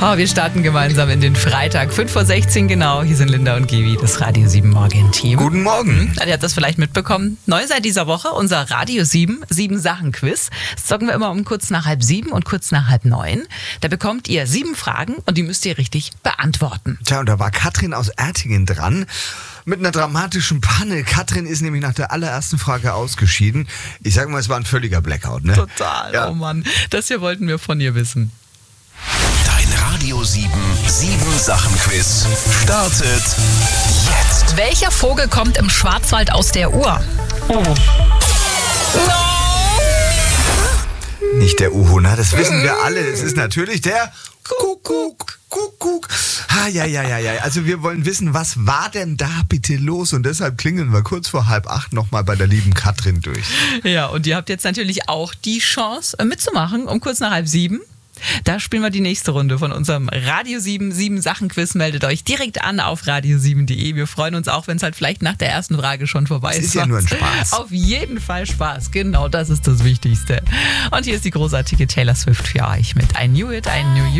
Oh, wir starten gemeinsam in den Freitag. 5:16 genau. Hier sind Linda und Givi, das Radio 7 Morgen-Team. Guten Morgen. Ihr habt das vielleicht mitbekommen. Neu seit dieser Woche unser Radio 7 Sachen-Quiz. Das zocken wir immer um kurz nach 6:30 und kurz nach 8:30. Da bekommt ihr 7 Fragen und die müsst ihr richtig beantworten. Tja, und da war Katrin aus Ertingen dran mit einer dramatischen Panne. Katrin ist nämlich nach der allerersten Frage ausgeschieden. Ich sag mal, es war ein völliger Blackout, ne? Total, Ja. Oh Mann. Das hier wollten wir von ihr wissen. Dein Radio 7 Sachen-Quiz startet jetzt. Welcher Vogel kommt im Schwarzwald aus der Uhr? Nicht der Uhuna, das wissen wir alle. Es ist natürlich der Kuckuck. Kuckuck. Ja. Also wir wollen wissen, was war denn da bitte los? Und deshalb klingeln wir kurz vor 7:30 nochmal bei der lieben Katrin durch. Ja, und ihr habt jetzt natürlich auch die Chance mitzumachen um kurz nach 6:30. Da spielen wir die nächste Runde von unserem Radio 7 Sachen-Quiz. Meldet euch direkt an auf radio7.de. Wir freuen uns auch, wenn es halt vielleicht nach der ersten Frage schon vorbei ist. Es ist ja nur ein Spaß. Auf jeden Fall Spaß. Genau, das ist das Wichtigste. Und hier ist die großartige Taylor Swift für euch mit I Knew It, I Knew You.